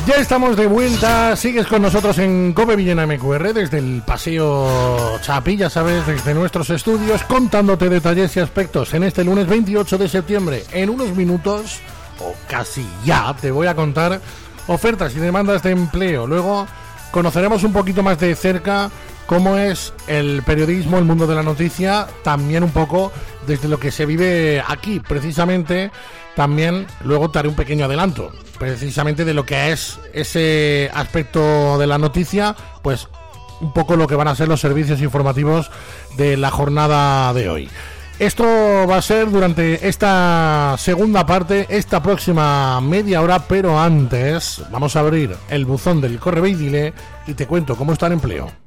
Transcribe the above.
Ya estamos de vuelta, sigues con nosotros en COPE Villena MQR desde el Paseo Chapi, ya sabes, desde nuestros estudios, contándote detalles y aspectos en este lunes 28 de septiembre. En unos minutos, o casi ya, te voy a contar ofertas y demandas de empleo. Luego conoceremos un poquito más de cerca cómo es el periodismo, el mundo de la noticia, también un poco desde lo que se vive aquí, precisamente. También luego te haré un pequeño adelanto, precisamente de lo que es ese aspecto de la noticia, pues un poco lo que van a ser los servicios informativos de la jornada de hoy. Esto va a ser durante esta segunda parte, esta próxima media hora, pero antes vamos a abrir el buzón del Correo y Dile y te cuento cómo está el empleo.